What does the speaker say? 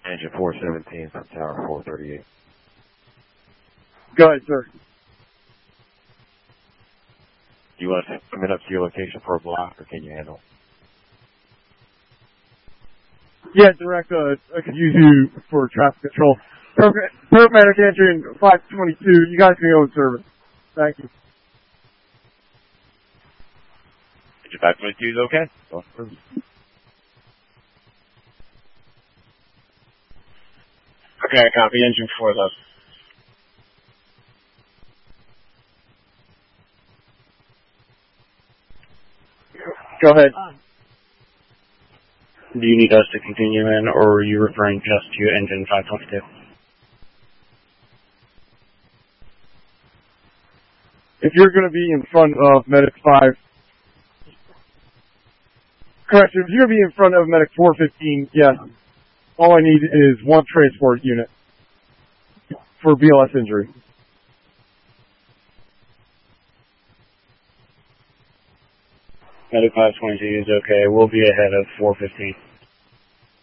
Engine 417 from Tower 438. Go ahead, sir. Do you want us to come in up to your location for a block, or can you handle? Yeah, direct. I could use you for traffic control. Paramedic engine 522. You guys can go in service. Thank you. Engine 522 is okay? Okay, I copy. Engine 4 though. Go ahead. Do you need us to continue in, or are you referring just to engine 522? If you're going to be in front of Medic 5, correction, if you're going to be in front of Medic 415, yes. All I need is one transport unit for BLS injury. Medic 522 is okay. We'll be ahead of 415.